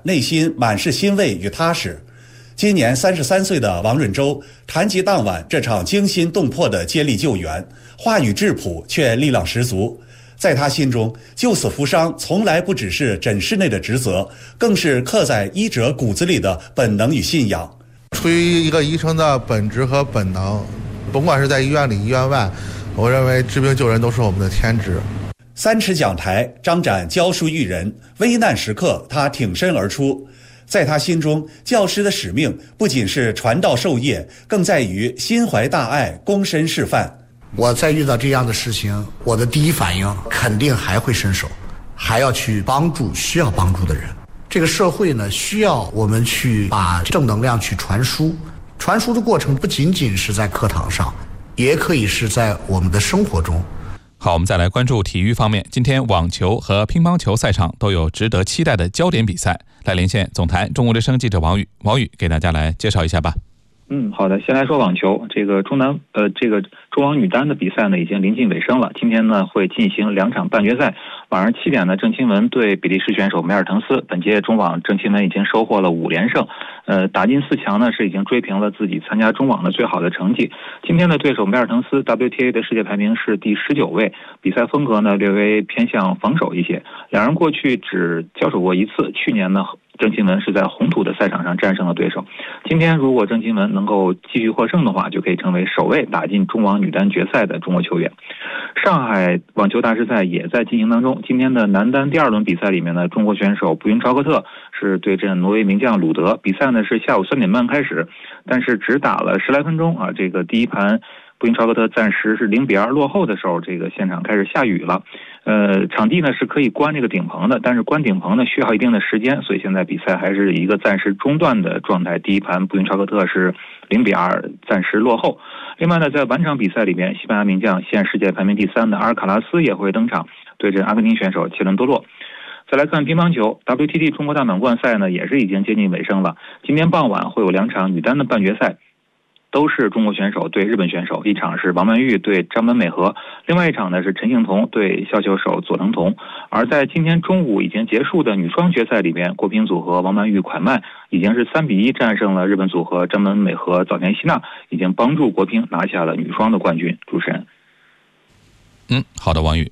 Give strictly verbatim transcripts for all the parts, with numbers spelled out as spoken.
内心满是欣慰与踏实。今年三十三岁的王润洲谈及当晚这场惊心动魄的接力救援，话语质朴却力量十足。在他心中，救死扶伤从来不只是诊室内的职责，更是刻在医者骨子里的本能与信仰。 出于一个医生的本职和本能，甭管是在医院里医院外，我认为治病救人都是我们的天职。 三尺讲台，张展教书育人，危难时刻他挺身而出。在他心中，教师的使命不仅是传道授业，更在于心怀大爱，躬身示范。 我在遇到这样的事情，我的第一反应肯定还会伸手，还要去帮助需要帮助的人。这个社会呢，需要我们去把正能量去传输。传输的过程不仅仅是在课堂上，也可以是在我们的生活中。 好，我们再来关注体育方面。今天网球和乒乓球赛场都有值得期待的焦点比赛。来连线总台中国之声记者王宇，王宇给大家来介绍一下吧。 嗯，好的。先来说网球，这个中男呃，这个中网女单的比赛呢，已经临近尾声了。今天呢，会进行两场半决赛。晚上七点呢，郑钦文对比利时选手梅尔滕斯。本届中网郑钦文已经收获了五连胜，呃，打进四强呢，是已经追平了自己参加中网的最好的成绩。今天的对手梅尔滕斯 W T A 的世界排名是第十九位，比赛风格呢略微偏向防守一些。两人过去只交手过一次，去年呢，郑钦文是在红土的赛场上战胜了对手。今天如果郑钦文能够继续获胜的话，就可以成为首位打进中网女单决赛的中国球员。上海网球大师赛也在进行当中。今天的男单第二轮比赛里面呢，中国选手布云超克特是对阵挪威名将鲁德。比赛呢是下午三点半开始，但是只打了十来分钟啊。这个第一盘布云超克特暂时是零比二落后的时候，这个现场开始下雨了。呃，场地呢是可以关这个顶棚的，但是关顶棚呢需要一定的时间，所以现在比赛还是一个暂时中断的状态。第一盘布云超克特是零比二暂时落后。另外呢，在晚场比赛里边，西班牙名将现世界排名第三的阿尔卡拉斯也会登场，对阵阿根廷选手切伦多洛。再来看乒乓球 W T T 中国大满贯赛呢，也是已经接近尾声了。今天傍晚会有两场女单的半决赛，都是中国选手对日本选手，一场是王曼玉对张本美和，另外一场呢是陈幸同对削球手佐藤瞳。而在今天中午已经结束的女双决赛里边，国乒组合王曼玉蒯曼已经是三比一战胜了日本组合张本美和早田希娜，已经帮助国乒拿下了女双的冠军。主持人。 嗯，好的，王宇。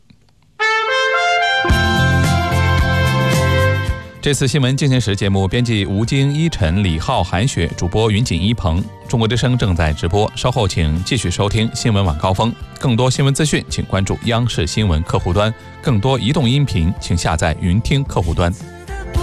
这次新闻进行时节目编辑吴京、依晨、李浩、韩雪，主播云锦、一鹏。中国之声正在直播，稍后请继续收听新闻晚高峰。更多新闻资讯，请关注央视新闻客户端；更多移动音频，请下载云听客户端。